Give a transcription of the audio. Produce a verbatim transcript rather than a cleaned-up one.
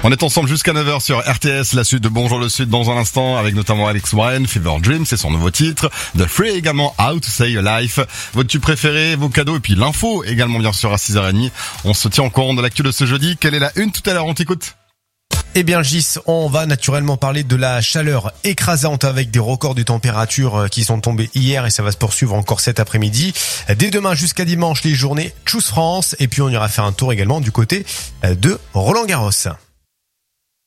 On est ensemble jusqu'à neuf heures sur R T S, la suite de Bonjour le Sud dans un instant, avec notamment Alex Warren, Fever Dream, c'est son nouveau titre, The Free également, How to Say Your Life, votre tube préféré, vos cadeaux, et puis l'info également bien sûr à six heures trente. On se tient au courant de l'actu de ce jeudi. Quelle est la une tout à l'heure? On t'écoute. Eh bien Gis, on va naturellement parler de la chaleur écrasante avec des records de température qui sont tombés hier et ça va se poursuivre encore cet après-midi. Dès demain jusqu'à dimanche, les journées Choose France, et puis on ira faire un tour également du côté de Roland-Garros.